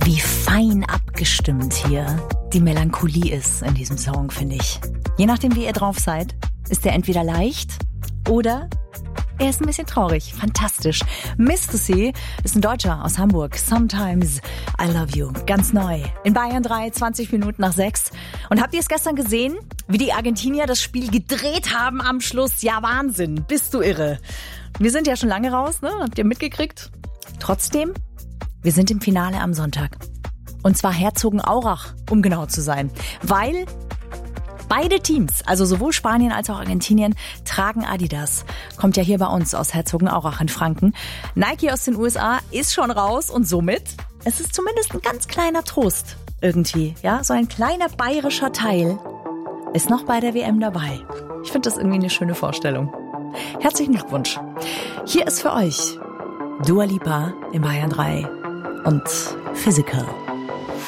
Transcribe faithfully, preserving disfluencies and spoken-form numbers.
wie fein abgestimmt hier die Melancholie ist in diesem Song, finde ich. Je nachdem, wie ihr drauf seid, ist der entweder leicht oder er ist ein bisschen traurig. Fantastisch. Mister C ist ein Deutscher aus Hamburg. Sometimes I Love You. Ganz neu. In Bayern drei, zwanzig Minuten nach sechs. Und habt ihr es gestern gesehen, wie die Argentinier das Spiel gedreht haben am Schluss? Ja, Wahnsinn. Bist du irre. Wir sind ja schon lange raus, ne? Habt ihr mitgekriegt? Trotzdem, wir sind im Finale am Sonntag. Und zwar Herzogenaurach, um genau zu sein. Weil beide Teams, also sowohl Spanien als auch Argentinien, tragen Adidas. Kommt ja hier bei uns aus Herzogenaurach in Franken. Nike aus den U S A ist schon raus und somit, es ist zumindest ein ganz kleiner Trost irgendwie. Ja, so ein kleiner bayerischer Teil ist noch bei der W M dabei. Ich finde das irgendwie eine schöne Vorstellung. Herzlichen Glückwunsch. Hier ist für euch Dua Lipa in Bayern drei und Physical.